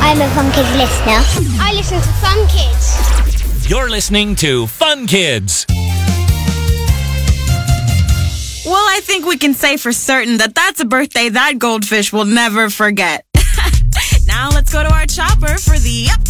I'm a Fun Kids listener. I listen to Fun Kids. You're listening to Fun Kids. Well, I think we can say for certain that that's a birthday that goldfish will never forget. Now let's go to our chopper for the